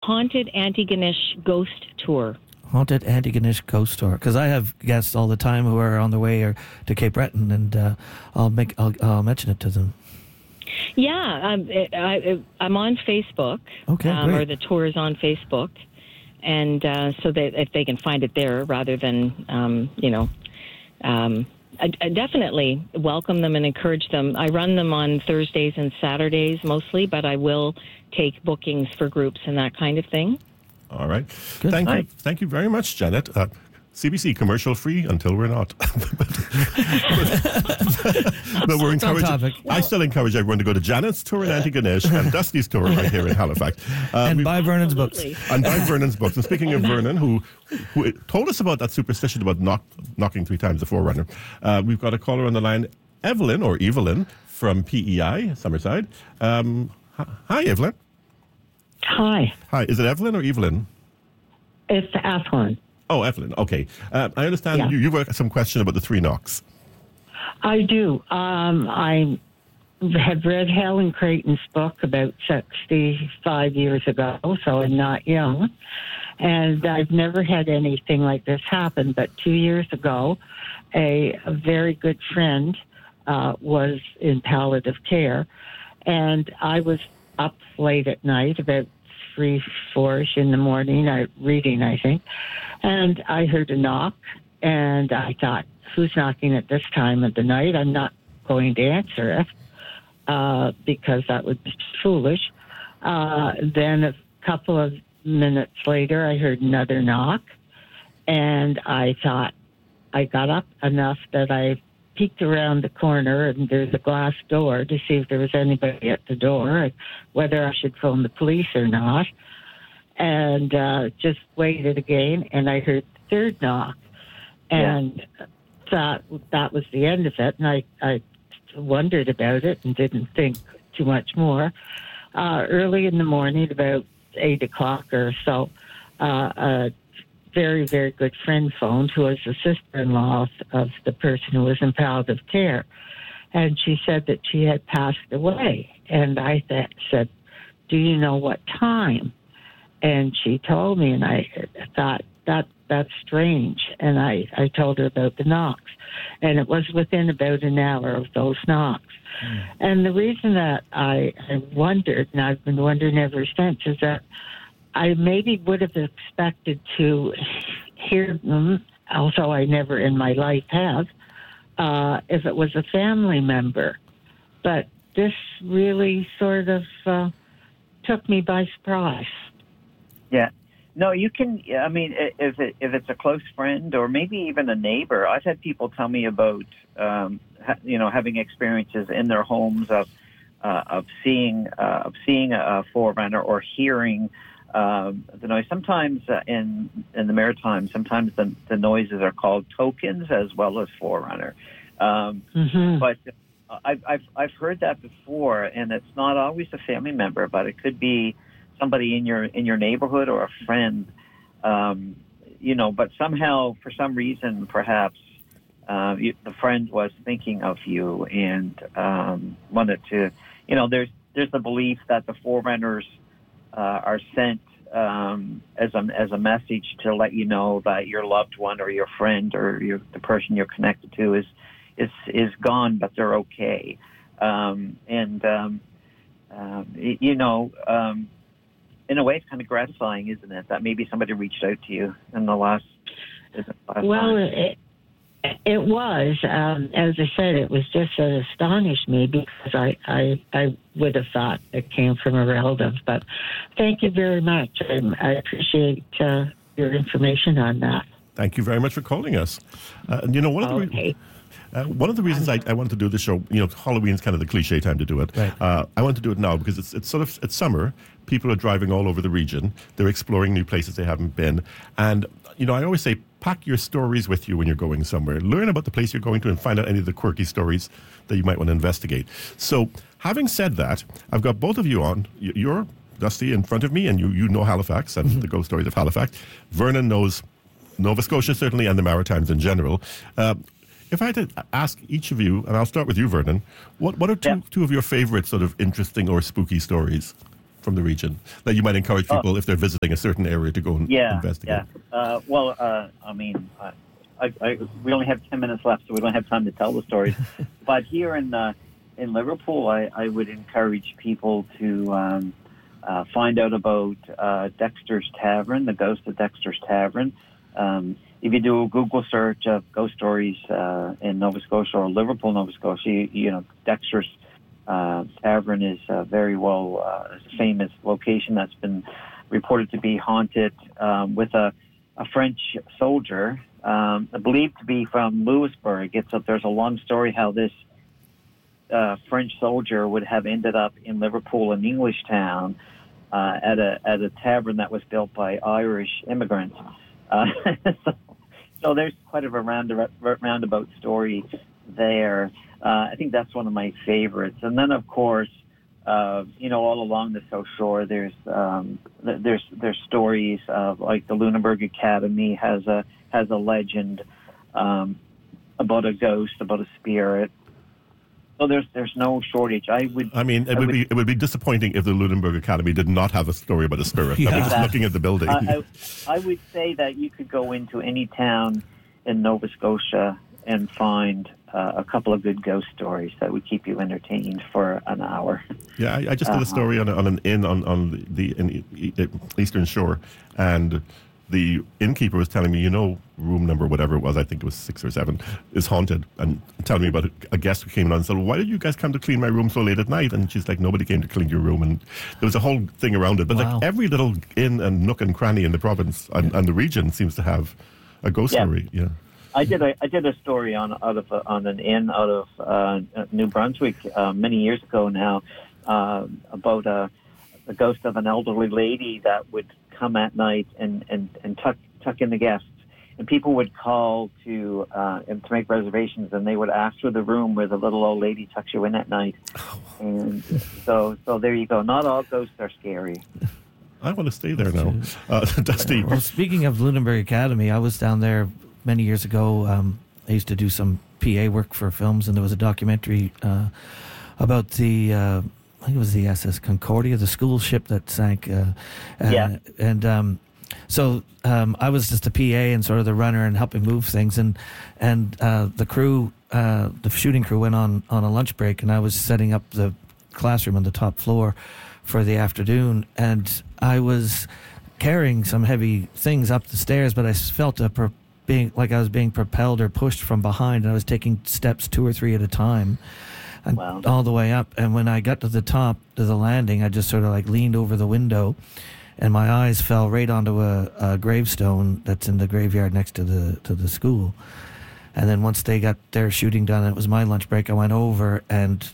Haunted Antigonish Ghost Tour. Haunted Antigonish Ghost Tour. Because I have guests all the time who are on their way to Cape Breton, and I'll mention it to them. Yeah, I'm on Facebook. Okay, great. Or the tour is on Facebook, and so that if they can find it there rather than I definitely welcome them and encourage them. I run them on Thursdays and Saturdays mostly, but I will take bookings for groups and that kind of thing. All right. Good. Thank you very much, Janet. CBC commercial free until we're not. but we're encouraging. I still encourage everyone to go to Janet's tour in Antigonish and Dusty's tour right here in Halifax. And buy Vernon's books. And buy Vernon's books. And speaking of Vernon, who told us about that superstition about knocking 3 times the forerunner, we've got a caller on the line, Evelyn from PEI, Summerside. Hi, Evelyn. Hi. Hi. Is it Evelyn or Evelyn? It's Evelyn. Oh, Evelyn. Okay. I understand you've got some question about the 3 knocks. I do. I had read Helen Creighton's book about 65 years ago, so I'm not young. And I've never had anything like this happen. But 2 years ago, a very good friend was in palliative care. And I was up late at night, about 3, 4-ish in the morning, reading, I think. And I heard a knock, and I thought, who's knocking at this time of the night? I'm not going to answer it because that would be foolish. Then a couple of minutes later, I heard another knock, and I thought, I got up enough that I peeked around the corner, and there's a glass door to see if there was anybody at the door, whether I should phone the police or not. And just waited again, and I heard the third knock, and thought that was the end of it. And I wondered about it and didn't think too much more. Early in the morning, about 8 o'clock or so, a very, very good friend phoned, who was the sister-in-law of the person who was in palliative care. And she said that she had passed away. And I said, do you know what time? And she told me, and I thought, that's strange. And I told her about the knocks. And it was within about an hour of those knocks. And the reason that I wondered, and I've been wondering ever since, is that I maybe would have expected to hear them, although I never in my life have, if it was a family member. But this really sort of took me by surprise. Yeah. No, you can, I mean, if it's a close friend or maybe even a neighbor, I've had people tell me about, having experiences in their homes of seeing a forerunner or hearing the noise. Sometimes in the Maritime, sometimes the noises are called tokens as well as forerunner. But I've heard that before, and it's not always a family member, but it could be somebody in your neighborhood or a friend, but somehow, for some reason, perhaps the friend was thinking of you and wanted to, there's the belief that the forerunners are sent as a message to let you know that your loved one or your friend or the person you're connected to is gone, but they're okay. In a way, it's kind of gratifying, isn't it? That maybe somebody reached out to you in the last well, time. It was. As I said, it was just that astonished me because I would have thought it came from a relative. But thank you very much. I appreciate your information on that. Thank you very much for calling us. One of the reasons I wanted to do this show, Halloween's kind of the cliche time to do it. Right. I want to do it now because it's summer. People are driving all over the region. They're exploring new places they haven't been. And, I always say, pack your stories with you when you're going somewhere. Learn about the place you're going to and find out any of the quirky stories that you might want to investigate. So, having said that, I've got both of you on. You're, Dusty, in front of me, and you know Halifax and the ghost stories of Halifax. Vernon knows Nova Scotia, certainly, and the Maritimes in general. If I had to ask each of you, and I'll start with you, Vernon, what are two of your favorite sort of interesting or spooky stories from the region that you might encourage people if they're visiting a certain area to go and investigate? Yeah. I mean, we only have 10 minutes left, so we don't have time to tell the stories. But here in Liverpool, I would encourage people to find out about Dexter's Tavern, the ghost of Dexter's Tavern. If you do a Google search of ghost stories in Nova Scotia or Liverpool, Nova Scotia, you know, Dexter's Tavern is a very famous location that's been reported to be haunted with a French soldier, believed to be from Louisbourg. There's a long story how this French soldier would have ended up in Liverpool, an English town, at a tavern that was built by Irish immigrants. So there's quite of a roundabout story there. I think that's one of my favorites. And then, of course, all along the South Shore, there's stories of, like, the Lunenburg Academy has a legend about a ghost, about a spirit. So there's no shortage. It would be disappointing if the Lunenburg Academy did not have a story about a spirit. Yeah. I mean, just looking at the building. I would say that you could go into any town in Nova Scotia and find a couple of good ghost stories that would keep you entertained for an hour. Yeah, I just did a story on an inn on the Eastern Shore, and the innkeeper was telling me, room number whatever it was, I think it was 6 or 7, is haunted, and telling me about a guest who came on and said, well, why did you guys come to clean my room so late at night? And she's like, nobody came to clean your room, and there was a whole thing around it. But Wow. like every little inn and nook and cranny in the province and the region seems to have a ghost story. Yeah. I did a story on an inn out of New Brunswick many years ago now about the ghost of an elderly lady that would come at night and tuck in the guests, and people would call to make reservations, and they would ask for the room where the little old lady tucks you in at night. And so there you go. Not all ghosts are scary. I want to stay there now. Dusty. Well, speaking of Lunenburg Academy, I was down there many years ago. I used to do some PA work for films, and there was a documentary about the, I think it was the SS Concordia, the school ship that sank. So I was just a PA and sort of the runner and helping move things, and the crew, the shooting crew, went on a lunch break, and I was setting up the classroom on the top floor for the afternoon, and I was carrying some heavy things up the stairs, but I felt being like I was being propelled or pushed from behind, and I was taking steps 2 or 3 at a time, and all the way up. And when I got to the top, to the landing, I just sort of like leaned over the window, and my eyes fell right onto a gravestone that's in the graveyard next to the school. And then once they got their shooting done, and it was my lunch break, I went over, and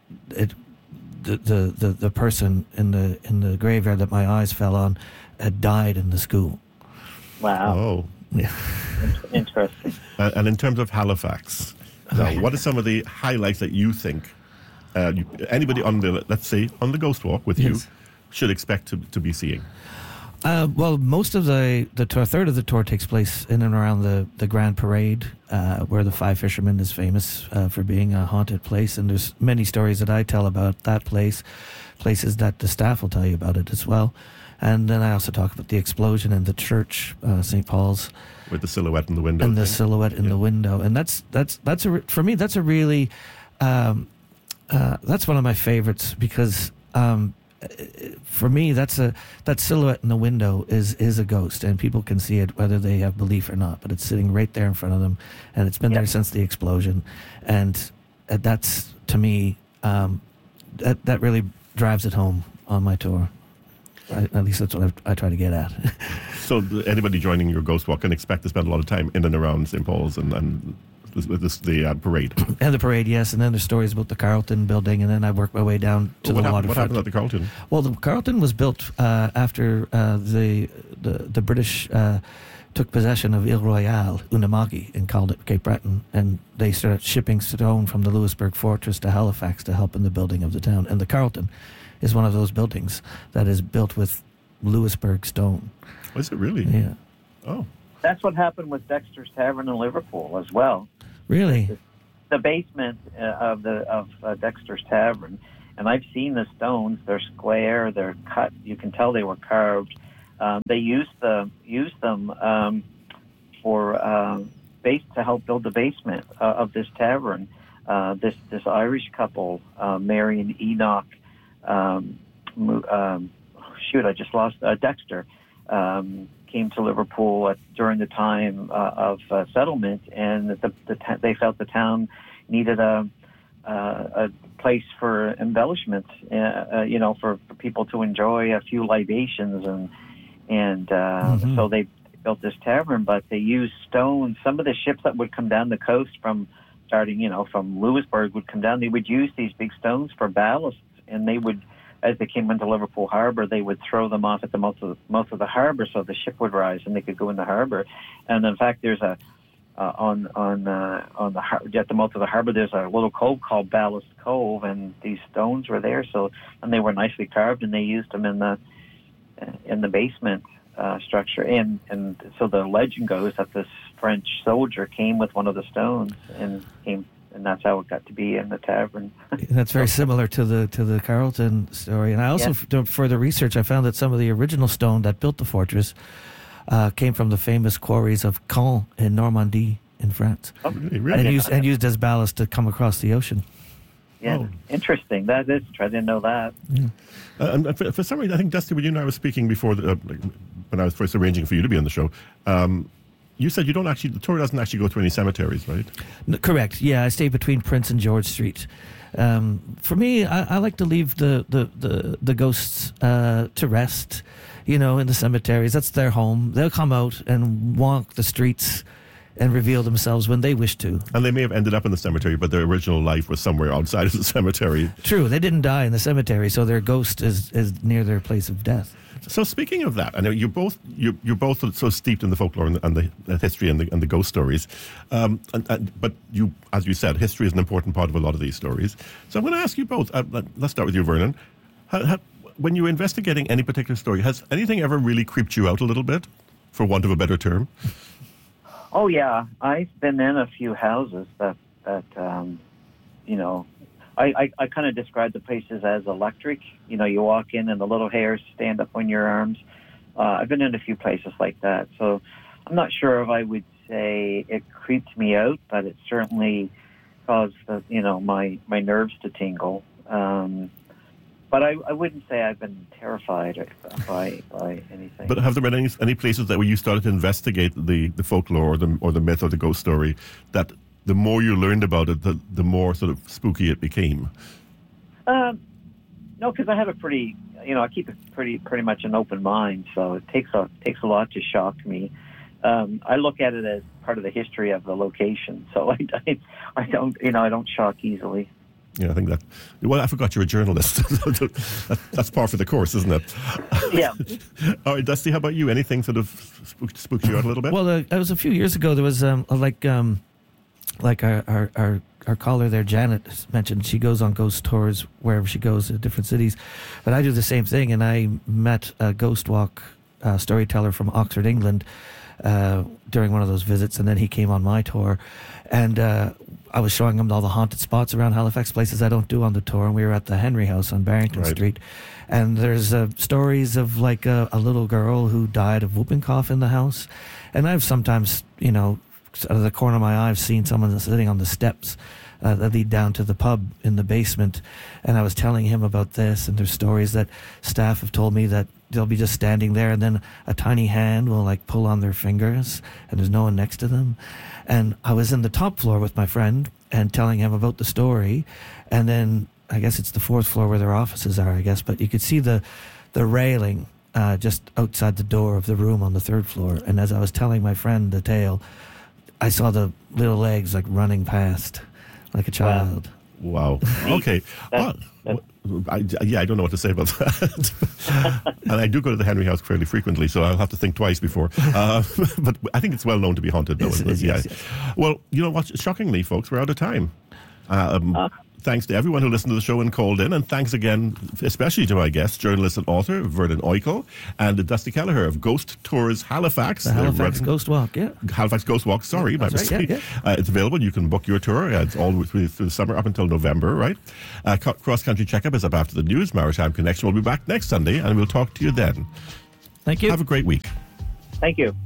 the person in the graveyard that my eyes fell on had died in the school. Wow. Oh. Yeah. Interesting. And in terms of Halifax, now, what are some of the highlights that you think anybody on the Ghost Walk with you should expect to be seeing? Well, most of the tour, a third of the tour takes place in and around the Grand Parade, where the Five Fishermen is famous for being a haunted place. And there's many stories that I tell about that place, places that the staff will tell you about it as well. And then I also talk about the explosion in the church, St. Paul's, with the silhouette in the window. And the silhouette in the window, and for me that's a really that's one of my favorites, because for me that silhouette in the window is a ghost, and people can see it whether they have belief or not. But it's sitting right there in front of them, and it's been there since the explosion, and that's, to me, that really drives it home on my tour. At least that's what I try to get at. So anybody joining your Ghost Walk can expect to spend a lot of time in and around St. Paul's and the parade. And the parade, yes. And then there's stories about the Carlton building, and then I work my way down to the waterfront. What happened at the Carlton? Well, the Carlton was built after the British took possession of Ile Royale, Unamaki, and called it Cape Breton, and they started shipping stone from the Louisbourg fortress to Halifax to help in the building of the town. And the Carlton is one of those buildings that is built with Louisbourg stone. Was it really? Yeah. Oh. That's what happened with Dexter's Tavern in Liverpool as well. Really? The basement of Dexter's Tavern And I've seen the stones. They're square. They're cut. You can tell they were carved. They used them for base to help build the basement of this tavern. This Irish couple, Mary and Enoch. I just lost Dexter. Came to Liverpool during the time of settlement, and they felt the town needed a place for embellishments, for people to enjoy a few libations, and so they built this tavern. But they used stones. Some of the ships that would come down the coast from Louisburg would come down. They would use these big stones for ballasts, and they would, as they came into Liverpool Harbor, they would throw them off at the mouth of the harbor, so the ship would rise and they could go in the harbor. And in fact, there's at the mouth of the harbor, there's a little cove called Ballast Cove, and these stones were there. And they were nicely carved, and they used them in the basement structure. And so the legend goes that this French soldier came with one of the stones and that's how it got to be in the tavern. That's very similar to the Carleton story. And I also, doing further research, I found that some of the original stone that built the fortress came from the famous quarries of Caen in Normandy in France. Oh, really? And used as ballast to come across the ocean. Yeah, Interesting. That is, I didn't know that. Yeah. And for some reason, I think, Dusty, when you and I were speaking before, when I was first arranging for you to be on the show, you said the tour doesn't actually go to any cemeteries, right? Correct. Yeah, I stay between Prince and George Street. For me, I like to leave the ghosts to rest, in the cemeteries. That's their home. They'll come out and walk the streets and reveal themselves when they wish to. And they may have ended up in the cemetery, but their original life was somewhere outside of the cemetery. True. They didn't die in the cemetery, so their ghost is near their place of death. So speaking of that, I know you're both so steeped in the folklore and the history and the ghost stories, but you, as you said, history is an important part of a lot of these stories. So I'm going to ask you both. Let's start with you, Vernon. When you're investigating any particular story, has anything ever really creeped you out a little bit, for want of a better term? Oh yeah, I've been in a few houses that I kind of describe the places as electric. You walk in and the little hairs stand up on your arms. I've been in a few places like that, so I'm not sure if I would say it creeped me out, but it certainly caused my nerves to tingle. But I wouldn't say I've been terrified by anything. But have there been any places that where you started to investigate the folklore or the myth or the ghost story, that the more you learned about it, the more sort of spooky it became? No, because I have I keep it pretty much an open mind, so it takes a lot to shock me. I look at it as part of the history of the location, so I don't shock easily. Yeah, I think that. Well, I forgot you're a journalist. That's par for the course, isn't it? Yeah. All right, Dusty, how about you? Anything sort of spooked you out a little bit? Well, it was a few years ago. There was like our caller there, Janet, mentioned she goes on ghost tours wherever she goes to different cities. But I do the same thing, and I met a ghost walk storyteller from Oxford, England, during one of those visits, and then he came on my tour, and I was showing him all the haunted spots around Halifax, places I don't do on the tour, and we were at the Henry House on Barrington Street, and there's stories of like a little girl who died of whooping cough in the house, and I've sometimes, out of the corner of my eye, I've seen someone sitting on the steps that lead down to the pub in the basement, and I was telling him about this, and there's stories that staff have told me that they'll be just standing there, and then a tiny hand will like pull on their fingers, and there's no one next to them. And I was in the top floor with my friend and telling him about the story, and then I guess it's the fourth floor where their offices are, I guess, but you could see the railing just outside the door of the room on the third floor, and as I was telling my friend the tale, I saw the little legs like running past like a child. Wow. Okay. I don't know what to say about that. And I do go to the Henry House fairly frequently, so I'll have to think twice before. But I think it's well known to be haunted, though. Yes, it is, yes. Well, you know what? Shockingly, folks, we're out of time. Thanks to everyone who listened to the show and called in. And thanks again, especially to my guest, journalist and author Vernon Oikel, and Dusty Kelleher of Ghost Tours Halifax. The Halifax Ghost Walk, yeah. Halifax Ghost Walk, sorry, my mistake. Right, yeah. It's available. You can book your tour. It's all through the summer up until November, right? Cross Country Checkup is up after the news. Maritime Connection will be back next Sunday, and we'll talk to you then. Thank you. Have a great week. Thank you.